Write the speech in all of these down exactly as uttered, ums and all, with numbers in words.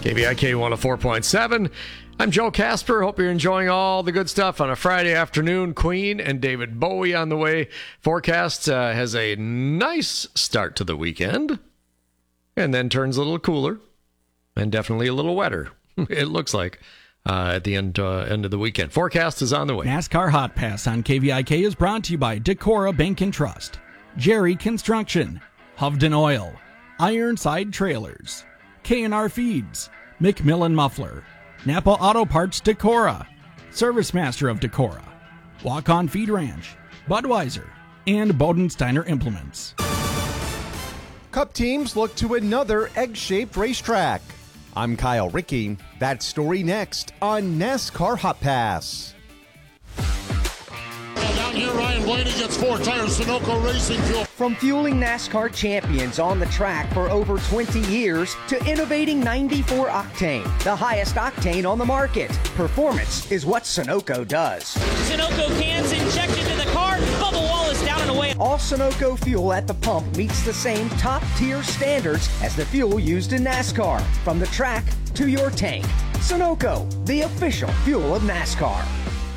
K V I K one oh four point seven. I'm Joe Casper. Hope you're enjoying all the good stuff on a Friday afternoon. Queen and David Bowie on the way. Forecast uh, has a nice start to the weekend and then turns a little cooler and definitely a little wetter. It looks like uh, at the end uh, end of the weekend. Forecast is on the way. NASCAR Hot Pass on K V I K is brought to you by Decorah Bank and Trust, Jerry Construction, Hovden Oil, Ironside Trailers, K and R Feeds, McMillan Muffler, Napa Auto Parts Decorah, Service Master of Decorah, Walk On Feed Ranch, Budweiser, and Bodensteiner Implements. Cup teams look to another egg-shaped racetrack. I'm Kyle Rickey. That story next on NASCAR Hot Pass. Down here, Ryan Blaney gets four tires, Sunoco Racing Fuel. From fueling NASCAR champions on the track for over twenty years to innovating ninety-four octane, the highest octane on the market. Performance is what Sunoco does. Sunoco cans injected into the car, bubble wall is down and away. All Sunoco fuel at the pump meets the same top-tier standards as the fuel used in NASCAR, from the track to your tank. Sunoco, the official fuel of NASCAR.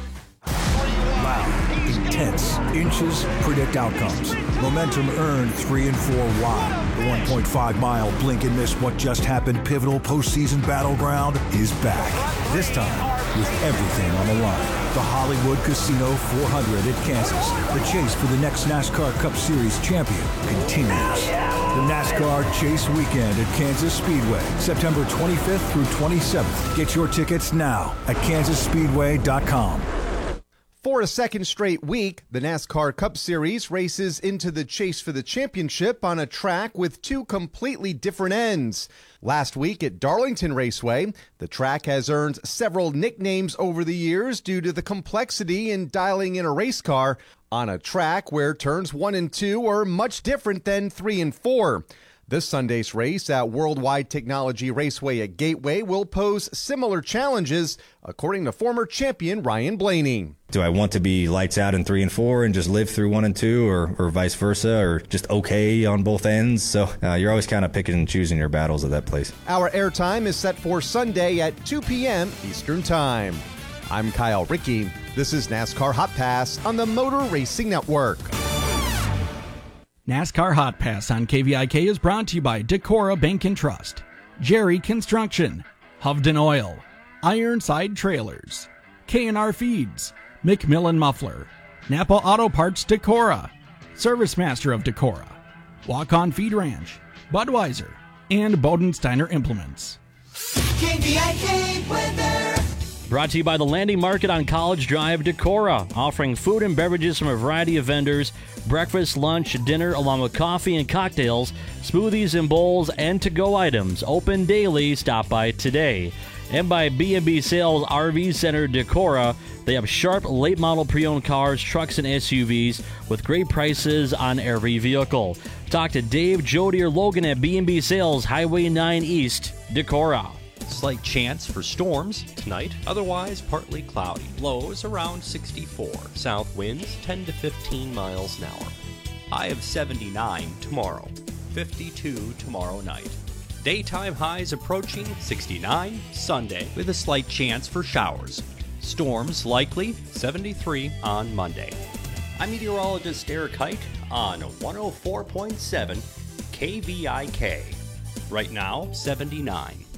Loud, intense, inches predict outcomes. Momentum earned three and four wide. The one point five mile blink and miss what just happened pivotal postseason battleground is back. This time with everything on the line. The Hollywood Casino four hundred at Kansas. The chase for the next NASCAR Cup Series champion continues. The NASCAR Chase Weekend at Kansas Speedway, September twenty-fifth through twenty-seventh. Get your tickets now at kansas speedway dot com. For a second straight week, the NASCAR Cup Series races into the chase for the championship on a track with two completely different ends. Last week at Darlington Raceway, the track has earned several nicknames over the years due to the complexity in dialing in a race car on a track where turns one and two are much different than three and four. This Sunday's race at Worldwide Technology Raceway at Gateway will pose similar challenges, according to former champion Ryan Blaney. Do I want to be lights out in three and four and just live through one and two, or, or vice versa, or just okay on both ends? So uh, you're always kind of picking and choosing your battles at that place. Our airtime is set for Sunday at two p.m. Eastern Time. I'm Kyle Rickey. This is NASCAR Hot Pass on the Motor Racing Network. NASCAR Hot Pass on K V I K is brought to you by Decorah Bank and Trust, Jerry Construction, Hovden Oil, Ironside Trailers, K and R Feeds, McMillan Muffler, Napa Auto Parts Decorah, Service Master of Decorah, Walk On Feed Ranch, Budweiser, and Bodensteiner Implements. K V I K weather. Brought to you by the Landing Market on College Drive, Decorah, offering food and beverages from a variety of vendors, breakfast, lunch, dinner, along with coffee and cocktails, smoothies and bowls, and to-go items. Open daily. Stop by today. And by B and B Sales R V Center, Decorah. They have sharp, late-model pre-owned cars, trucks, and S U Vs with great prices on every vehicle. Talk to Dave, Jody, or Logan at B and B Sales, Highway nine East, Decorah. Slight chance for storms tonight, otherwise partly cloudy. Lows around sixty-four. South winds ten to fifteen miles an hour. High of seventy-nine tomorrow. fifty-two tomorrow night. Daytime highs approaching sixty-nine Sunday with a slight chance for showers. Storms likely seventy-three on Monday. I'm meteorologist Eric Hike on one oh four point seven K V I K. Right now, seventy-nine.